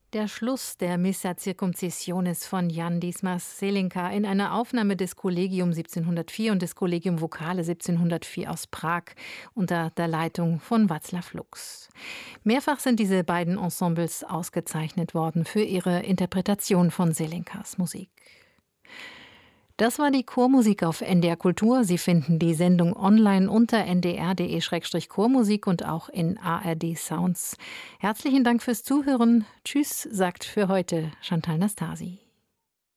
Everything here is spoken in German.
Der Schluss der Missa Circumcisionis von Jan Dismas Selinka in einer Aufnahme des Collegium 1704 und des Collegium Vocale 1704 aus Prag unter der Leitung von Václav Lux. Mehrfach sind diese beiden Ensembles ausgezeichnet worden für ihre Interpretation von Selinkas Musik. Das war die Chormusik auf NDR Kultur. Sie finden die Sendung online unter ndr.de/chormusik und auch in ARD Sounds. Herzlichen Dank fürs Zuhören. Tschüss, sagt für heute Chantal Nastasi.